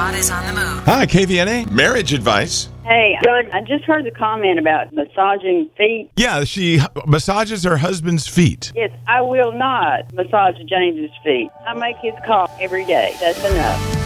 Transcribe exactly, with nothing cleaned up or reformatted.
Scott is on the move. Hi, K V N A. Marriage advice. Hey, John, I just heard the comment about massaging feet. Yeah, she massages her husband's feet. Yes, I will not massage James's feet. I make his cough every day. That's enough.